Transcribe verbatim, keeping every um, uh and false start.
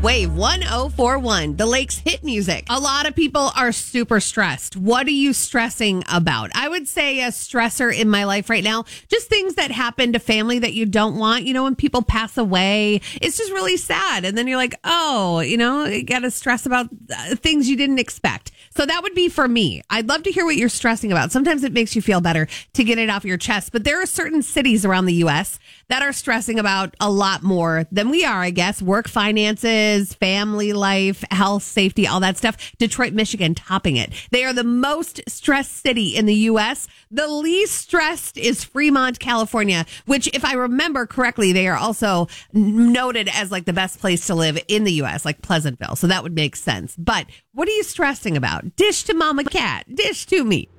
Wave one oh four one, the Lake's hit music. A lot of people are super stressed. What are you stressing about? I would say a stressor in my life right now, just things that happen to family that you don't want. You know, when people pass away, it's just really sad. And then you're like, oh, you know, you got to stress about things you didn't expect. So that would be for me. I'd love to hear what you're stressing about. Sometimes it makes you feel better to get it off your chest. But there are certain cities around the U S that are stressing about a lot more than we are, I guess. Work, finances, family life, health, safety, all that stuff. Detroit, Michigan, topping it. They are the most stressed city in the U S. The least stressed is Fremont, California, which, if I remember correctly, they are also noted as like the best place to live in the U S, like Pleasantville. So that would make sense. But what are you stressing about? Dish to Mama Cat. Dish to me.